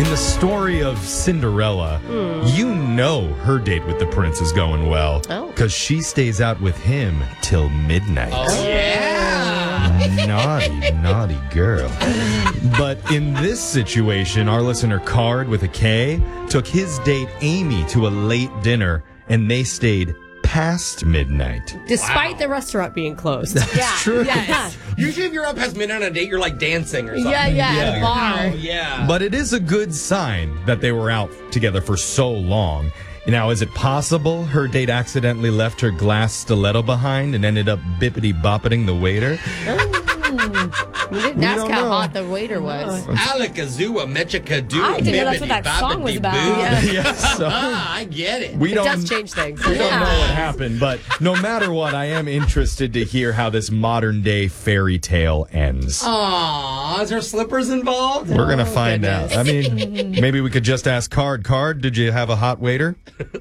In the story of Cinderella, you know her date with the prince is going well. Because she stays out with him till midnight. Oh, yeah. Naughty girl. But in this situation, our listener Card with a K took his date Amy to a late dinner, and they stayed past midnight. Despite the restaurant being closed. That's true. Yes. Usually if you're up past midnight on a date, you're like dancing or something. At a bar. Oh, yeah. But it is a good sign that they were out together for so long. Now, is it possible her date accidentally left her glass stiletto behind and ended up bippity-boppeting the waiter? You didn't ask how hot the waiter was. Alakazoo, Mechakadoo, I didn't know that's what that song was about. So I get it. we It don't, does change things. we don't know what happened, but no matter what, I am interested to hear how this modern-day fairy tale ends. Aw, is there slippers involved? We're going to find out. I mean, maybe we could just ask Card. Card, did you have a hot waiter?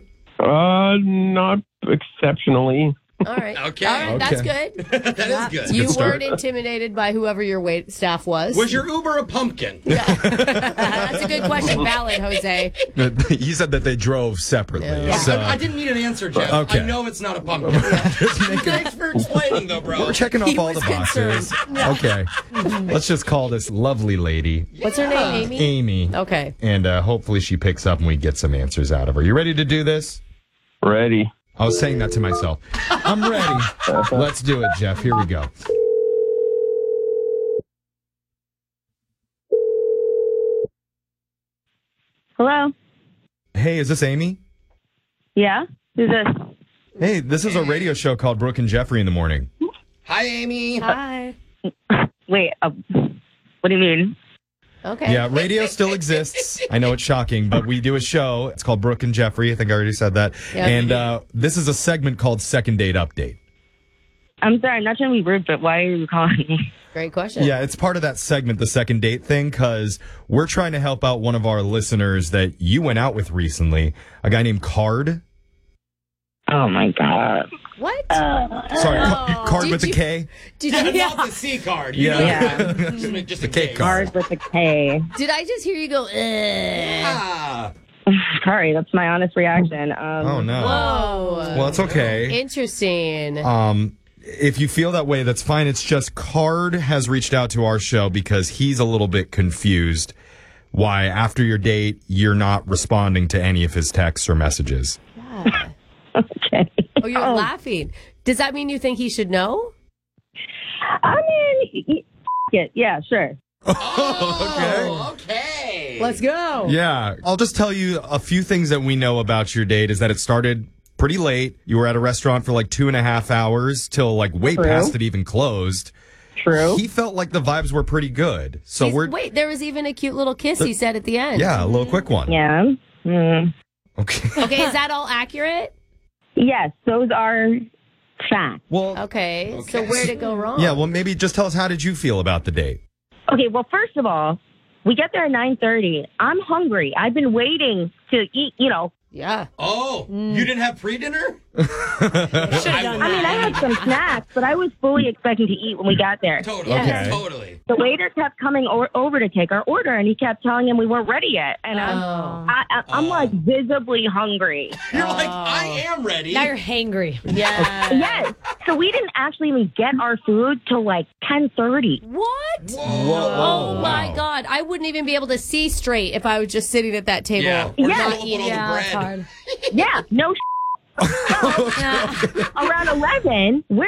Not exceptionally. All right. Okay. All right, that's good. That is good. You Good start. weren't intimidated by whoever your wait staff was. Was your Uber a pumpkin? That's a good question. Valid, Jose. He said that they drove separately. Yeah. So I didn't need an answer, Jeff. Okay. I know it's not a pumpkin. just making, Thanks for explaining, though, bro. we're checking off He all was the boxes. concerned. Okay. Let's just call this lovely lady What's her name, Amy? Amy. Okay. And hopefully she picks up and we get some answers out of her. You ready to do this? Ready. I was saying that to myself. I'm ready. Let's do it, Jeff. Here we go. Hello? Hey, is this Amy? Yeah? Who's this? Hey, this is a radio show called Brooke and Jeffrey in the Morning. Hi, Amy. Hi. Wait, what do you mean? Okay. Yeah, radio still exists. I know it's shocking, but we do a show. It's called Brooke and Jeffrey. I think I already said that. Yeah. And this is a segment called Second Date Update. I'm sorry, I'm not trying to be rude, but why are you calling me? Great question. Yeah, it's part of that segment, the second date thing, because we're trying to help out one of our listeners that you went out with recently, a guy named Card. Oh, my God. What? Sorry, Card Did with a you- K. Did Not I, the C card. Yeah. Just The a K K card. Cars with a K. did I just hear you go, Ah. Sorry, that's my honest reaction. Oh, no. Whoa. Well, it's okay. Interesting. If you feel that way, that's fine. It's just Card has reached out to our show because he's a little bit confused why after your date, you're not responding to any of his texts or messages. Yeah. Okay. Oh, you're laughing. Does that mean you think he should know? I mean, yeah, sure. Oh, okay. Let's go. Yeah. I'll just tell you a few things that we know about your date is that it started pretty late. You were at a restaurant for like 2.5 hours till like way True. past it even closed. True. He felt like the vibes were pretty good. So Wait, there was even a cute little kiss he said at the end. yeah, a little quick one. Yeah. Mm. Okay. Okay, is that all accurate? Yes, those are facts. Well, Okay. So where'd it go wrong? yeah, well, maybe just tell us, how did you feel about the date? Okay, well, first of all, we get there at 9:30. I'm hungry. I've been waiting to eat, Yeah. Oh, you didn't have pre-dinner? I had some snacks, but I was fully expecting to eat when we got there. Totally. Yeah. Okay. Totally. The waiter kept coming over to take our order, and he kept telling him we weren't ready yet. And Oh. I'm like visibly hungry. You're like, I am ready. Now you're hangry. Yeah. Yes. So we didn't actually even get our food till like 10:30. What? Whoa. Oh my God. I wouldn't even be able to see straight if I was just sitting at that table. Yeah. Or Yeah. not All eating. the Yeah, it's bread. hard. Yeah, no. Around 11, we're